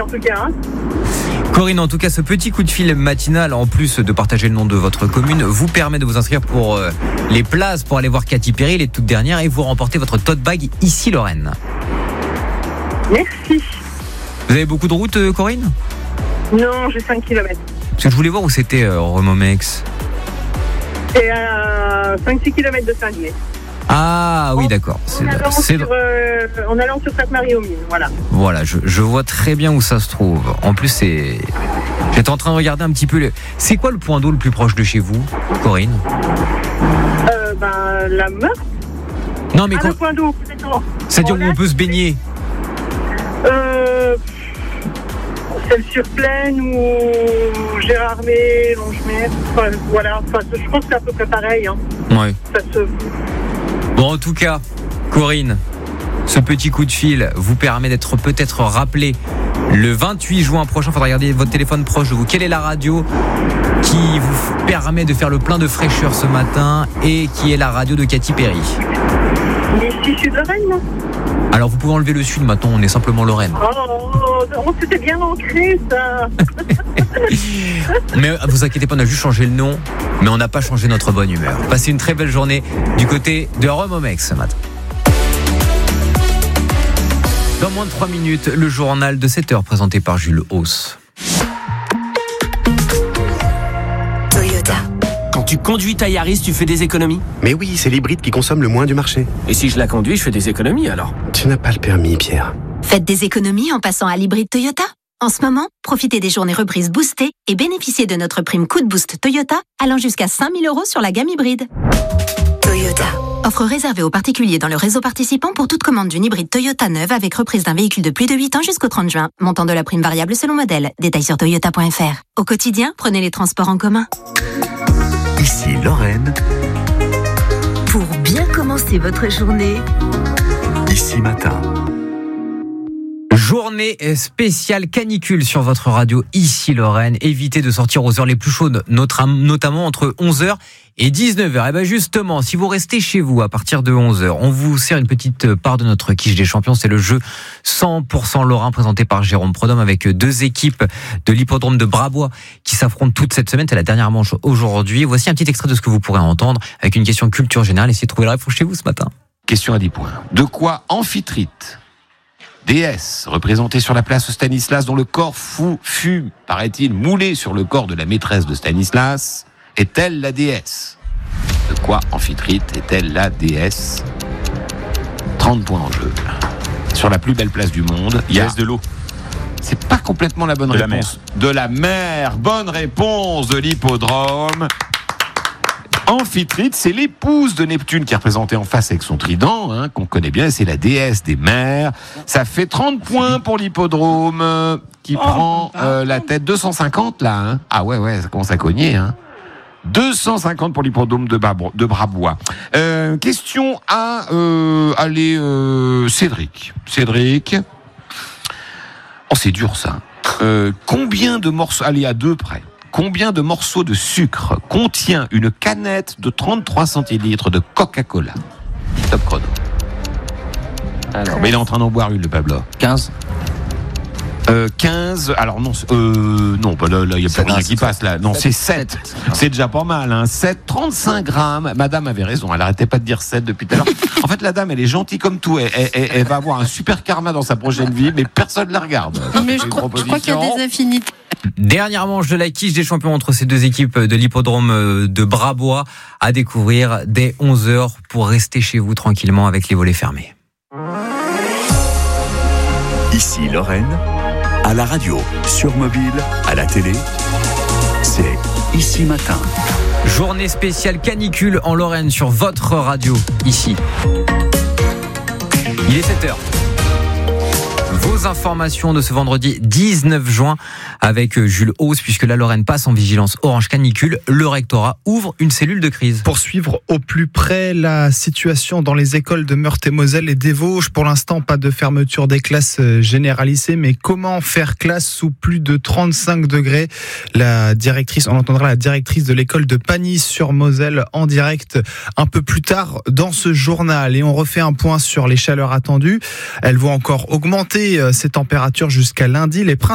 en tout cas. Hein. Corinne, en tout cas, ce petit coup de fil matinal, en plus de partager le nom de votre commune, vous permet de vous inscrire pour les places pour aller voir Katy Perry, les toutes dernières, et vous remportez votre tote bag Ici Lorraine. Merci. Vous avez beaucoup de route, Corinne ? Non, j'ai 5 km. Parce que je voulais voir où c'était Remomex. C'est à 5-6 km de Saint-Dié. Ah oui, d'accord. En allant sur Sainte-Marie-aux-Mines, voilà. Voilà, je vois très bien où ça se trouve. En plus, j'étais en train de regarder un petit peu. C'est quoi le point d'eau le plus proche de chez vous, Corinne ? La Meurthe. Non, mais le point d'eau, plutôt. C'est-à-dire où on peut se baigner ? Celle-sur-Plaine ou Gérardmer, Longemer. Voilà, je pense que c'est à peu près pareil. Hein. Ouais. Bon, en tout cas, Corinne, ce petit coup de fil vous permet d'être peut-être rappelé le 28 juin prochain. Il faudra regarder votre téléphone proche de vous. Quelle est la radio qui vous permet de faire le plein de fraîcheur ce matin et qui est la radio de Katy Perry ? Ici, Sud-Lorraine, non ? Alors, vous pouvez enlever le Sud, maintenant, on est simplement Lorraine. Oh, c'était bien ancré, ça. Mais vous inquiétez pas, on a juste changé le nom, mais on n'a pas changé notre bonne humeur. Passez une très belle journée du côté de Remomex ce matin. Dans moins de 3 minutes, le journal de 7h présenté par Jules Hauss. Toyota. Quand tu conduis ta Yaris, tu fais des économies ? Mais oui, c'est l'hybride qui consomme le moins du marché. Et si je la conduis, je fais des économies alors ? Tu n'as pas le permis, Pierre. Faites des économies en passant à l'hybride Toyota. En ce moment, profitez des journées reprises boostées et bénéficiez de notre prime coup de boost Toyota allant jusqu'à 5 000 € sur la gamme hybride. Toyota. Offre réservée aux particuliers dans le réseau participant pour toute commande d'une hybride Toyota neuve avec reprise d'un véhicule de plus de 8 ans jusqu'au 30 juin. Montant de la prime variable selon modèle. Détails sur toyota.fr. Au quotidien, prenez les transports en commun. Ici Lorraine. Pour bien commencer votre journée. Ici Matin. Journée spéciale canicule sur votre radio Ici Lorraine. Évitez de sortir aux heures les plus chaudes, notamment entre 11h et 19h. Et bien justement, si vous restez chez vous à partir de 11h, on vous sert une petite part de notre quiche des champions. C'est le jeu 100% Lorrain présenté par Jérôme Prodhomme avec 2 équipes de l'hippodrome de Brabois qui s'affrontent toute cette semaine. C'est la dernière manche aujourd'hui. Voici un petit extrait de ce que vous pourrez entendre avec une question culture générale. Essayez de trouver la réponse chez vous ce matin. Question à 10 points. De quoi Amphitrite, déesse représentée sur la place Stanislas, dont le corps fut, paraît-il, moulé sur le corps de la maîtresse de Stanislas, est-elle la déesse ? De quoi Amphitrite est-elle la déesse ? 30 points en jeu. Sur la plus belle place du monde, il y a de l'eau. C'est pas complètement la bonne réponse. De la mer. Bonne réponse de l'hippodrome. Amphitrite, c'est l'épouse de Neptune qui est représentée en face avec son trident, qu'on connaît bien, c'est la déesse des mers. Ça fait 30 points pour l'hippodrome qui prend la tête. 250 là. Ah ouais, ça commence à cogner. 250 pour l'hippodrome de Brabois. Question à Cédric. Cédric. Oh, c'est dur ça. Combien de morceaux, allez à 2 près. Combien de morceaux de sucre contient une canette de 33 centilitres de Coca-Cola ? Top chrono. Alors, mais il est en train d'en boire une, le Pablo. 15. 15. Alors non, non, bah là, il n'y a plus rien qui passe là. Non, c'est 7. C'est déjà pas mal. 7, 35 grammes. Madame avait raison. Elle arrêtait pas de dire 7 depuis tout à l'heure. En fait, la dame, elle est gentille comme tout. Elle va avoir un super karma dans sa prochaine vie, mais personne ne la regarde. Mais je crois qu'il y a des affinités. Dernière manche de la quiche des champions entre ces 2 équipes de l'hippodrome de Brabois à découvrir dès 11h pour rester chez vous tranquillement avec les volets fermés. Ici Lorraine, à la radio, sur mobile, à la télé, c'est Ici Matin. Journée spéciale canicule en Lorraine sur votre radio, ici. Il est 7h. Vos informations de ce vendredi 19 juin avec Jules Hauss, puisque la Lorraine passe en vigilance orange canicule, le rectorat ouvre une cellule de crise. Pour suivre au plus près la situation dans les écoles de Meurthe-et-Moselle et des Vosges, pour l'instant pas de fermeture des classes généralisées, mais comment faire classe sous plus de 35 degrés ? On entendra la directrice de l'école de Pagny-sur-Moselle en direct un peu plus tard dans ce journal. Et on refait un point sur les chaleurs attendues. Elles vont encore augmenter ces températures jusqu'à lundi. Les